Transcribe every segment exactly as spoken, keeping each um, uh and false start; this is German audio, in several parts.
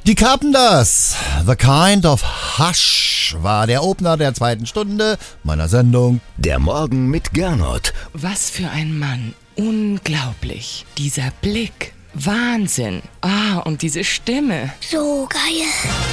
Die Carpenters, The Kind of Hush, war der Opener der zweiten Stunde meiner Sendung Der Morgen mit Gernot. Was für ein Mann. Unglaublich. Dieser Blick. Wahnsinn. Ah, und diese Stimme. So geil.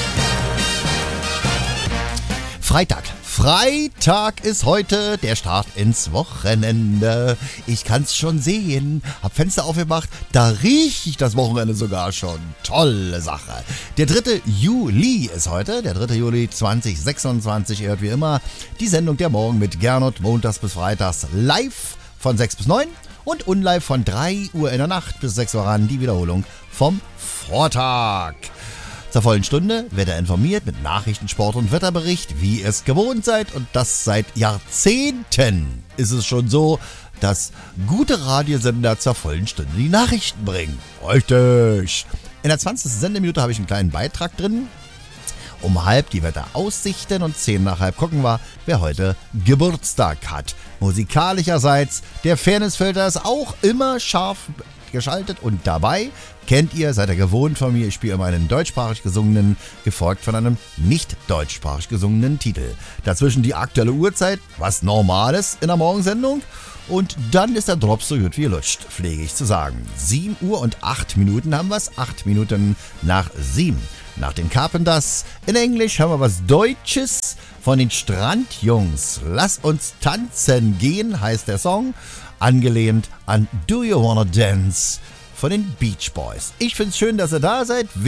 Freitag. Freitag ist heute der Start ins Wochenende. Ich kann's schon sehen. Hab Fenster aufgemacht, da riech ich das Wochenende sogar schon. Tolle Sache. Der dritte Juli ist heute, der dritte Juli zweitausendsechsundzwanzig. Ihr hört wie immer die Sendung Der Morgen mit Gernot, montags bis freitags live von sechs bis neun und unlive von drei Uhr in der Nacht bis sechs Uhr ran, die Wiederholung vom Vortag. Zur vollen Stunde wird er informiert mit Nachrichten, Sport und Wetterbericht, wie ihr es gewohnt seid. Und das seit Jahrzehnten ist es schon so, dass gute Radiosender zur vollen Stunde die Nachrichten bringen. Richtig. In der zwanzigsten Sendeminute habe ich einen kleinen Beitrag drin. Um halb die Wetteraussichten und zehn nach halb gucken wir, wer heute Geburtstag hat. Musikalischerseits, der Fairnessfilter ist auch immer scharf geschaltet und dabei, kennt ihr, seid ihr gewohnt von mir, ich spiele immer einen deutschsprachig gesungenen, gefolgt von einem nicht deutschsprachig gesungenen Titel. Dazwischen die aktuelle Uhrzeit, was Normales in der Morgensendung. Und dann ist der Drop so gut wie lutscht, pflege ich zu sagen. sieben Uhr und acht Minuten haben wir es, acht Minuten nach sieben. Nach den Carpenters in Englisch haben wir was Deutsches von den Strandjungs. Lass uns tanzen gehen, heißt der Song. Angelehnt an Do You Wanna Dance von den Beach Boys. Ich find's schön, dass ihr da seid.